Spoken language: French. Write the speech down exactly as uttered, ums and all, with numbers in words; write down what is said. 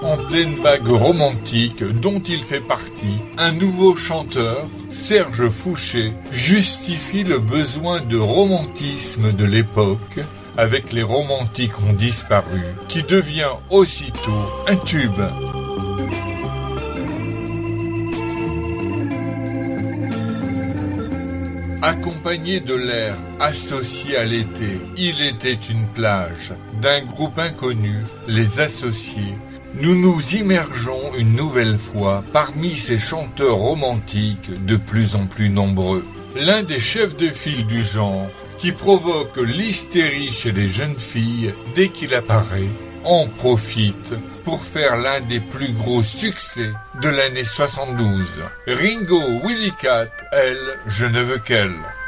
En pleine vague romantique dont il fait partie, un nouveau chanteur, Serge Fouché, justifie le besoin de romantisme de l'époque avec Les romantiques ont disparu, qui devient aussitôt un tube. Accompagné de l'air associé à l'été, Il était une plage, d'un groupe inconnu, Les Associés, nous nous immergeons une nouvelle fois parmi ces chanteurs romantiques de plus en plus nombreux. L'un des chefs de file du genre, qui provoque l'hystérie chez les jeunes filles dès qu'il apparaît, en profite pour faire l'un des plus gros succès de l'année soixante-douze. Ringo Willy Cat, elle, je ne veux qu'elle.